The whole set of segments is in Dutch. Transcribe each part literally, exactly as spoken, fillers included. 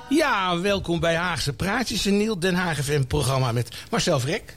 Ja, welkom bij Haagse Praatjes, een nieuw Den Haag F M-programma met Marcel Vrek.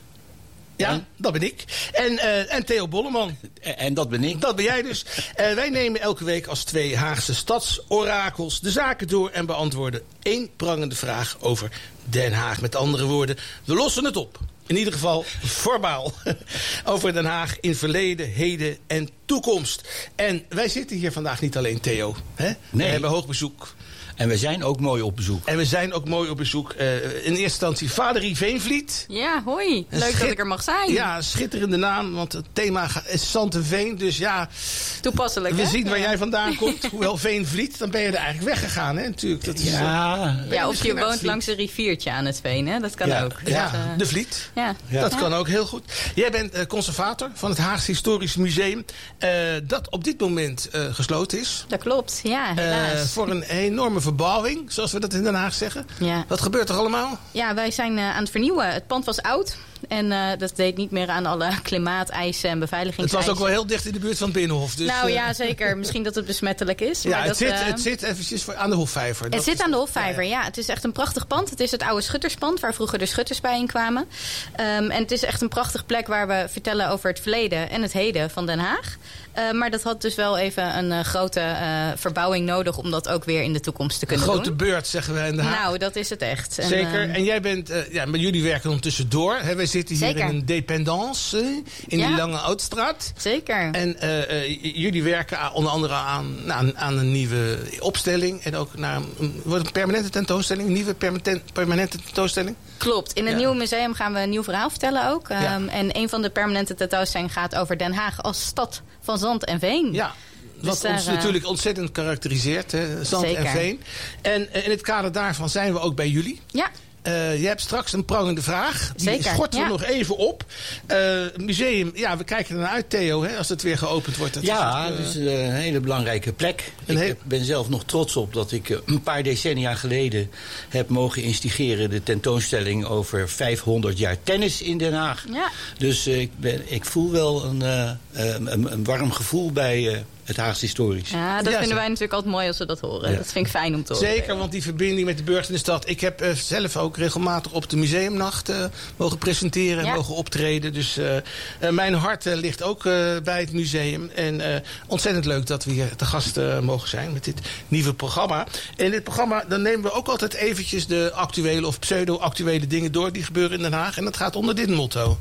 Ja, en? Dat ben ik. En, uh, en Theo Bolleman. En, en dat ben ik. Dat ben jij dus. Uh, wij nemen elke week als twee Haagse stadsorakels de zaken door en beantwoorden één prangende vraag over Den Haag. Met andere woorden, we lossen het op. In ieder geval formaal. Over Den Haag in verleden, heden en toekomst. En wij zitten hier vandaag niet alleen, Theo. Hè? Nee. We hebben hoog bezoek. En we zijn ook mooi op bezoek. En we zijn ook mooi op bezoek. Uh, in eerste instantie Vaderie Veenvliet. Ja, hoi. Leuk schit- dat ik er mag zijn. Ja, schitterende naam, want het thema is Zand en Veen. Dus ja, toepasselijk. We hè? zien waar ja. jij vandaan komt. Hoewel Veenvliet, dan ben je er eigenlijk weggegaan, hè? Natuurlijk. Dat is, ja, uh, ja, of je woont langs een riviertje aan het Veen, hè? Dat kan ja, ook. Ja, dus, uh, de Vliet. Ja. Dat ja. kan ook heel goed. Jij bent uh, conservator van het Haagse Historisch Museum. Uh, dat op dit moment uh, gesloten is. Dat klopt, ja, helaas. Uh, voor een enorme verbouwing, zoals we dat in Den Haag zeggen. Ja. Wat gebeurt er allemaal? Ja, wij zijn uh, aan het vernieuwen. Het pand was oud. En uh, dat deed niet meer aan alle klimaateisen en beveiligingseisen. Het was ook wel heel dicht in de buurt van het Binnenhof. Dus, nou uh, ja, zeker. Misschien dat het besmettelijk is. Ja, maar het, dat, zit, uh, het zit eventjes voor, aan de Hofvijver. Het dat zit is, aan de Hofvijver, ja, ja, ja. Het is echt een prachtig pand. Het is het oude schutterspand waar vroeger de schutters bij in kwamen. Um, en het is echt een prachtig plek waar we vertellen over het verleden en het heden van Den Haag. Uh, maar dat had dus wel even een uh, grote uh, verbouwing nodig om dat ook weer in de toekomst te kunnen doen. Een grote doen. beurt, zeggen we in Den Haag. Nou, dat is het echt. En, zeker. Uh, en jij bent, uh, ja, maar jullie werken ondertussen door. Hè? Wij zitten hier zeker. in een dependance uh, in ja. die Lange Oudstraat. Zeker. En uh, uh, jullie werken aan, onder andere aan, nou, aan een nieuwe opstelling. En ook naar een, wordt een permanente tentoonstelling. Een nieuwe permanente, permanente tentoonstelling. Klopt. In het ja. nieuwe museum gaan we een nieuw verhaal vertellen ook. Um, ja. En een van de permanente tentoonstellingen gaat over Den Haag als stad van zand en veen. Ja. Wat dus daar, ons natuurlijk ontzettend karakteriseert, hè? Zand zeker. en veen. En uh, in het kader daarvan zijn we ook bij jullie. Ja. Uh, je hebt straks een prangende vraag. Die Zeker, schorten we ja. nog even op. Uh, museum, ja, we kijken ernaar uit, Theo, hè, als het weer geopend wordt. Dat ja, is het, uh, het is een hele belangrijke plek. Ik heel... ben zelf nog trots op dat ik uh, een paar decennia geleden heb mogen instigeren de tentoonstelling over vijfhonderd jaar tennis in Den Haag. Ja. Dus uh, ik, ben, ik voel wel een, uh, een, een warm gevoel bij uh, het Haagse Historisch. Ja, dat ja, vinden wij natuurlijk altijd mooi als we dat horen. Ja. Dat vind ik fijn om te horen. Zeker, want die verbinding met de burgers in de stad. Ik heb uh, zelf ook regelmatig op de museumnacht uh, mogen presenteren en ja. mogen optreden. Dus uh, uh, mijn hart uh, ligt ook uh, bij het museum. En uh, ontzettend leuk dat we hier te gast uh, mogen zijn met dit nieuwe programma. En in dit programma dan nemen we ook altijd eventjes de actuele of pseudo-actuele dingen door die gebeuren in Den Haag. En dat gaat onder dit motto.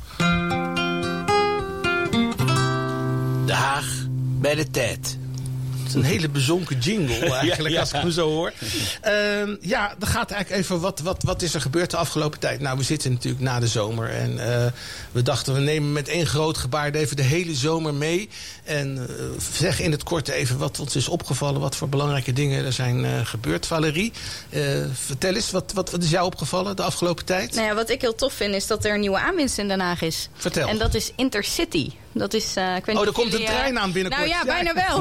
De Haag bij de tijd. Het is een hele bezonken jingle eigenlijk, ja, ja. als ik hem zo hoor. Uh, ja, dan gaat eigenlijk even, wat, wat, wat is er gebeurd de afgelopen tijd? Nou, we zitten natuurlijk na de zomer. En uh, we dachten, we nemen met één groot gebaar even de hele zomer mee. En uh, zeg in het kort even wat ons is opgevallen. Wat voor belangrijke dingen er zijn uh, gebeurd. Valerie, uh, vertel eens, wat, wat, wat is jou opgevallen de afgelopen tijd? Nou ja, wat ik heel tof vind, is dat er een nieuwe aanwinst in Den Haag is. Vertel. En dat is Intercity. Dat is, uh, ik weet oh, er niet komt jullie, een trein aan binnenkort. Nou ja, bijna wel.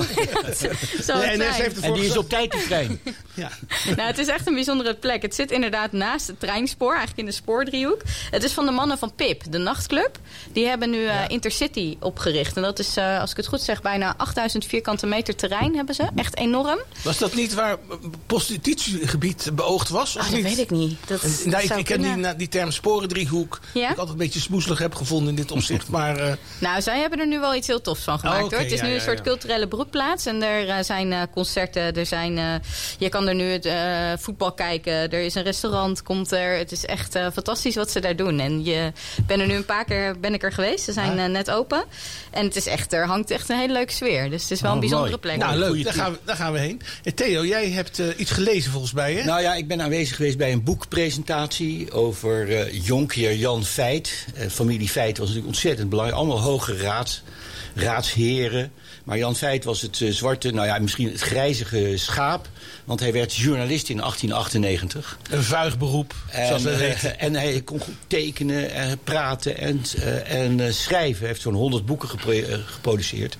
Zal nee, het nee, zijn. En die is op tijd, die trein. Ja. Nou, het is echt een bijzondere plek. Het zit inderdaad naast het treinspoor, eigenlijk in de spoordriehoek. Het is van de mannen van P I P, de nachtclub. Die hebben nu uh, ja. Intercity opgericht. En dat is, uh, als ik het goed zeg, bijna achtduizend vierkante meter terrein hebben ze. Echt enorm. Was dat niet waar prostitutiegebied beoogd was? Of ah, dat niet? weet ik niet. Dat en, nou, ik, ik ken die, die term sporendriehoek. Ja? Die ik altijd een beetje smoeselig heb gevonden in dit opzicht. Maar, uh... Nou, zij hebben er nu wel iets heel tofs van gemaakt. Oh, okay. hoor. Het is ja, nu ja, een soort ja. culturele broedplaats. En er uh, zijn uh, concerten. Er zijn, uh, je kan er nu het uh, voetbal kijken. Er is een restaurant, komt er. Het is echt uh, fantastisch wat ze daar doen. En je ben er nu een paar keer ben ik er geweest. Ze zijn uh, net open. En het is echt, er hangt echt een hele leuke sfeer. Dus het is wel oh, een bijzondere mooi. plek. Nou, leuk. Daar gaan, we, daar gaan we heen. En Theo, jij hebt uh, iets gelezen volgens mij, hè? Nou ja, ik ben aanwezig geweest bij een boekpresentatie over uh, Jonkheer Jan Veit. Uh, familie Veit was natuurlijk ontzettend belangrijk. Allemaal hoge raad, raadsheren. Maar Jan Veit was het uh, zwarte, nou ja, misschien het grijzige schaap. Want hij werd journalist in achttien achtennegentig. Een vuig beroep, en, zoals dat heet. Uh, en hij kon goed tekenen, uh, praten en, uh, en uh, schrijven. Hij heeft zo'n honderd boeken gepro- uh, geproduceerd.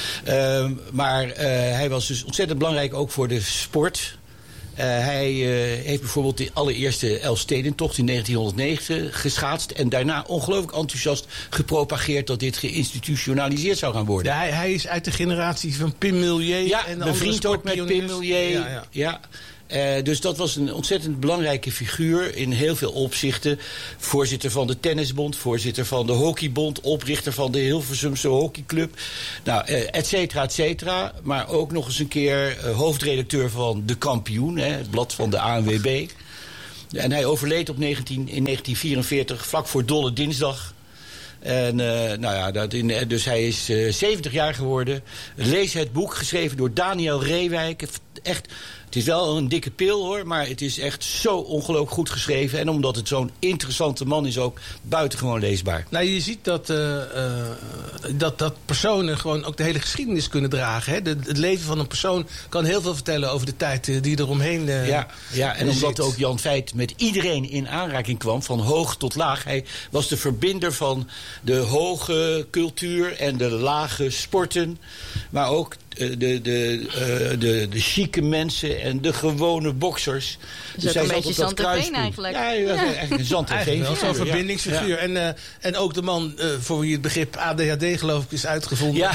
Uh, maar uh, hij was dus ontzettend belangrijk ook voor de sport. Uh, hij uh, heeft bijvoorbeeld de allereerste Elfstedentocht in negentienhonderdnegen geschaatst. En daarna ongelooflijk enthousiast gepropageerd dat dit geïnstitutionaliseerd zou gaan worden. Ja, hij, hij is uit de generatie van Pim Mulier. Ja, en bevriend ook met Pim Mulier. Ja, ja. ja. Uh, dus dat was een ontzettend belangrijke figuur in heel veel opzichten. Voorzitter van de Tennisbond, voorzitter van de Hockeybond, oprichter van de Hilversumse Hockeyclub. Nou, uh, et cetera, et cetera. Maar ook nog eens een keer uh, hoofdredacteur van De Kampioen, hè, het blad van de A N W B. En hij overleed op negentien, in negentien vierenveertig, vlak voor Dolle Dinsdag. En uh, nou ja, dat in, dus hij is uh, zeventig jaar geworden. Lees het boek, geschreven door Daniel Reewijk. Echt, het is wel een dikke pil hoor, maar het is echt zo ongelooflijk goed geschreven. En omdat het zo'n interessante man is ook, buitengewoon leesbaar. Nou, je ziet dat, uh, uh, dat, dat personen gewoon ook de hele geschiedenis kunnen dragen. Hè? De, het leven van een persoon kan heel veel vertellen over de tijd uh, die eromheen uh, Ja, ja en zit. omdat ook Jan Veit met iedereen in aanraking kwam, van hoog tot laag. Hij was de verbinder van de hoge cultuur en de lage sporten. Maar ook de, de, de, uh, de, de chique mensen en de gewone boksers. Dus, dus ook een beetje Zanteveen eigenlijk. Ja, ja, eigenlijk een Zanteveen. Zo'n ja, verbindingsfiguur. Ja. En, uh, en ook de man uh, voor wie het begrip A D H D geloof ik is uitgevonden. Ja.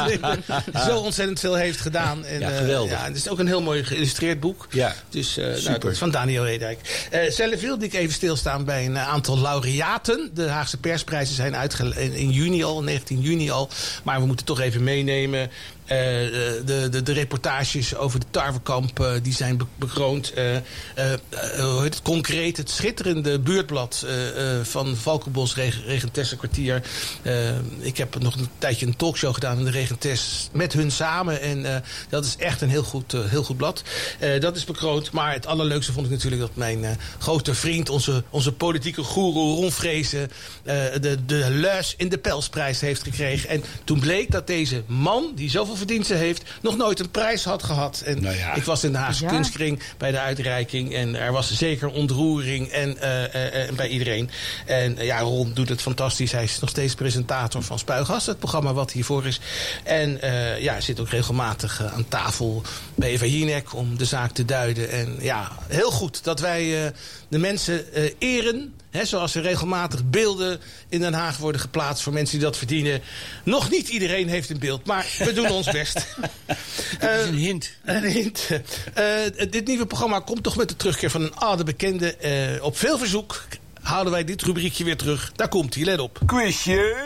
Zo ontzettend veel heeft gedaan. En, ja, geweldig. Uh, ja, het is ook een heel mooi geïllustreerd boek. Ja. Dus, uh, nou, dat is van Daniel Reewijk. Uh, zelf wilde ik even stilstaan bij een uh, aantal laureaten. De Haagse persprijzen zijn uitgeleid in, in juni al, negentien juni al. Maar we moeten toch even meenemen. Uh, de, de, de reportages over de tarwekamp uh, die zijn be- bekroond. Uh, uh, uh, hoe heet het concreet? Het schitterende buurtblad uh, uh, van Valkenbos Reg- Regentesse kwartier. Uh, ik heb nog een tijdje een talkshow gedaan in de Regentes met hun samen. En uh, dat is echt een heel goed, uh, heel goed blad. Uh, dat is bekroond. Maar het allerleukste vond ik natuurlijk dat mijn uh, grote vriend, onze, onze politieke goeroe Ron Vrezen, uh, de, de Luis in de Pelsprijs heeft gekregen. En toen bleek dat deze man, die zoveel verdiensten heeft, nog nooit een prijs had gehad. En nou ja. Ik was in de Haagse ja. Kunstkring bij de uitreiking en er was zeker ontroering en, uh, uh, uh, bij iedereen. En uh, ja, Ron doet het fantastisch. Hij is nog steeds presentator van Spuigas, het programma wat hiervoor is. En uh, ja, hij zit ook regelmatig uh, aan tafel bij Eva Jinek om de zaak te duiden. En ja, heel goed dat wij uh, de mensen uh, eren. He, zoals er regelmatig beelden in Den Haag worden geplaatst voor mensen die dat verdienen. Nog niet iedereen heeft een beeld, maar we doen ons best. Dat is een hint. Uh, een hint. Uh, dit nieuwe programma komt toch met de terugkeer van een oude bekende. Uh, op veel verzoek houden wij dit rubriekje weer terug. Daar komt hij, let op. Quizje!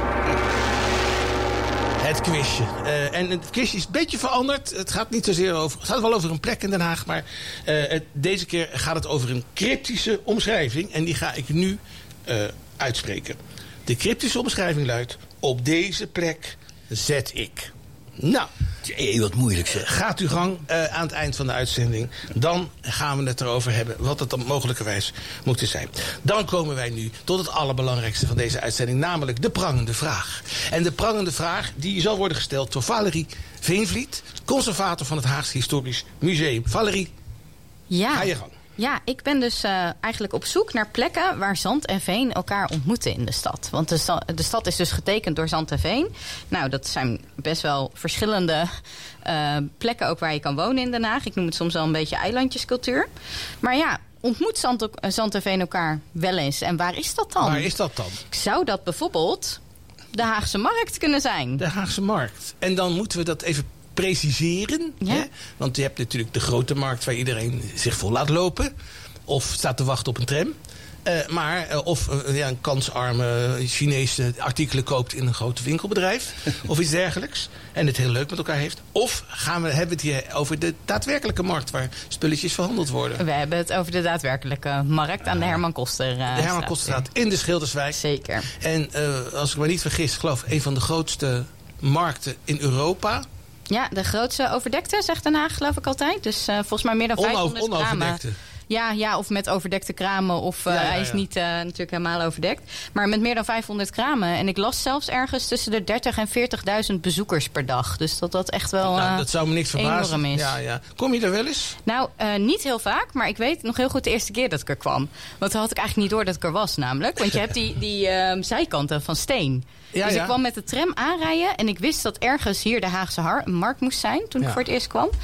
Het quizje. Uh, en het quizje is een beetje veranderd. Het gaat niet zozeer over. Het gaat wel over een plek in Den Haag. Maar uh, het, deze keer gaat het over een cryptische omschrijving. En die ga ik nu uh, uitspreken. De cryptische omschrijving luidt: op deze plek zet ik. Nou, hey, wat moeilijk zeg. Gaat uw gang uh, aan het eind van de uitzending. Dan gaan we het erover hebben wat het dan mogelijkerwijs moet zijn. Dan komen wij nu tot het allerbelangrijkste van deze uitzending. Namelijk de prangende vraag. En de prangende vraag die zal worden gesteld door Valerie Veenvliet, conservator van het Haagse Historisch Museum. Valerie, ja. Ga je gang. Ja, ik ben dus uh, eigenlijk op zoek naar plekken waar zand en veen elkaar ontmoeten in de stad. Want de, sta- de stad is dus getekend door zand en veen. Nou, dat zijn best wel verschillende uh, plekken ook waar je kan wonen in Den Haag. Ik noem het soms wel een beetje eilandjescultuur. Maar ja, ontmoet zand, uh, zand en veen elkaar wel eens? En waar is dat dan? Waar is dat dan? Zou dat bijvoorbeeld de Haagse Markt kunnen zijn? De Haagse Markt. En dan moeten we dat even preciseren. Ja. Hè? Want je hebt natuurlijk de grote markt waar iedereen zich vol laat lopen. Of staat te wachten op een tram. Uh, maar uh, of uh, ja, een kansarme Chinese artikelen koopt in een groot winkelbedrijf. Of iets dergelijks. En het heel leuk met elkaar heeft. Of gaan we, hebben we het hier over de daadwerkelijke markt waar spulletjes verhandeld worden. We hebben het over de daadwerkelijke markt aan de Herman Koster. Uh, de Herman Kosterstraat in de Schilderswijk. Zeker. En uh, als ik me niet vergis, geloof ik een van de grootste markten in Europa. Ja, de grootste overdekte, zegt Den Haag, geloof ik altijd. Dus uh, volgens mij meer dan vijfhonderd Ono- onoverdekte. kramen. Ja, ja, of met overdekte kramen. Of uh, ja, ja, ja. hij is niet uh, natuurlijk helemaal overdekt. Maar met meer dan vijfhonderd kramen. En ik las zelfs ergens tussen de dertig en veertigduizend bezoekers per dag. Dus dat dat echt wel uh, nou, dat zou me niks verbazen. enorm is. Ja, ja. Kom je er wel eens? Nou, uh, niet heel vaak. Maar ik weet nog heel goed de eerste keer dat ik er kwam. Want toen had ik eigenlijk niet door dat ik er was namelijk. Want je hebt die, die uh, zijkanten van steen. Ja, dus ja. ik kwam met de tram aanrijden. En ik wist dat ergens hier de Haagse Har- markt moest zijn. Toen ja. ik voor het eerst kwam.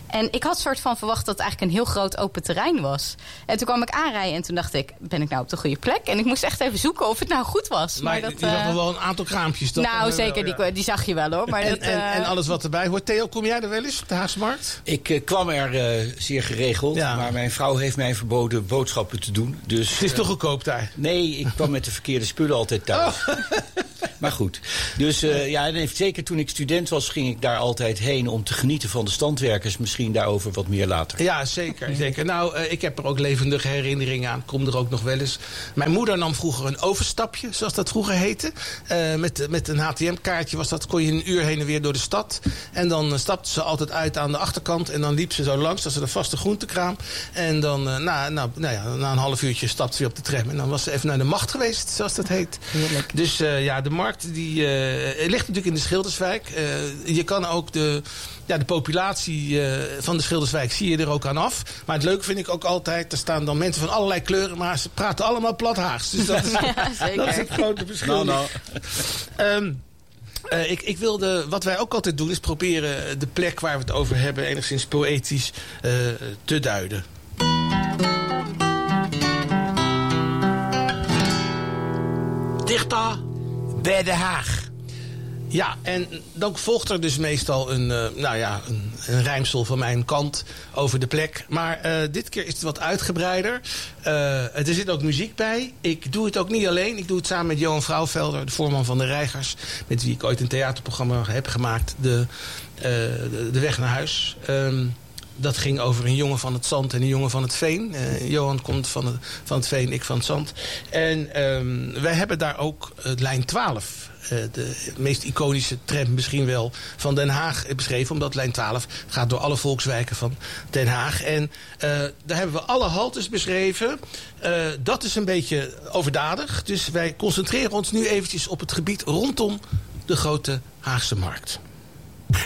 En ik had soort van verwacht dat het eigenlijk een heel groot open terrein was. En toen kwam ik aanrijden en toen dacht ik, ben ik nou op de goede plek? En ik moest echt even zoeken of het nou goed was. Maar, maar dat, je uh... had wel een aantal kraampjes. Dat nou, zeker. Wel, ja. die, die zag je wel hoor. Maar en, dat, uh... en, en alles wat erbij hoort. Theo, kom jij er wel eens op de Haagse Markt? Ik uh, kwam er uh, zeer geregeld. Ja. Maar mijn vrouw heeft mij verboden boodschappen te doen. Dus, het is uh, toch goedkoop daar? Nee, ik kwam met de verkeerde spullen altijd thuis. Oh. Maar goed. Dus uh, ja, en zeker toen ik student was, ging ik daar altijd heen om te genieten van de standwerkers. Misschien daarover wat meer later. Ja, zeker. zeker. Nou, uh, ik heb er ook levendige herinneringen aan. Ik kom er ook nog wel eens. Mijn moeder nam vroeger een overstapje, zoals dat vroeger heette. Uh, met, met een H T M-kaartje was dat, kon je een uur heen en weer door de stad. En dan uh, stapte ze altijd uit aan de achterkant. En dan liep ze zo langs, dat was een vaste groentekraam. En dan, uh, na, na, nou ja, na een half uurtje stapte ze weer op de tram. En dan was ze even naar de Macht geweest, zoals dat heet. Heerlijk. Dus uh, ja, de markt die, uh, ligt natuurlijk in de Schilderswijk. Uh, je kan ook de... Ja, de populatie uh, van de Schilderswijk zie je er ook aan af. Maar het leuke vind ik ook altijd, er staan dan mensen van allerlei kleuren, maar ze praten allemaal plat Haags. Dus dat is, ja, dat is het grote verschil. Nou, nou. Um, uh, ik, ik wilde, wat wij ook altijd doen, is proberen de plek waar we het over hebben enigszins poëtisch uh, te duiden. Dichter bij de Haag. Ja, en dan volgt er dus meestal een, uh, nou ja, een, een rijmsel van mijn kant over de plek. Maar uh, dit keer is het wat uitgebreider. Uh, er zit ook muziek bij. Ik doe het ook niet alleen. Ik doe het samen met Johan Vrouwvelder, de voorman van de Reigers, met wie ik ooit een theaterprogramma heb gemaakt. De, uh, de, de Weg naar Huis. Um, Dat ging over een jongen van het zand en een jongen van het veen. Uh, Johan komt van het, van het veen, ik van het zand. En um, wij hebben daar ook uh, lijn twaalf... Uh, de meest iconische tram misschien wel van Den Haag beschreven. Omdat lijn twaalf gaat door alle volkswijken van Den Haag. En uh, daar hebben we alle haltes beschreven. Uh, dat is een beetje overdadig. Dus wij concentreren ons nu eventjes op het gebied rondom de Grote Haagse Markt.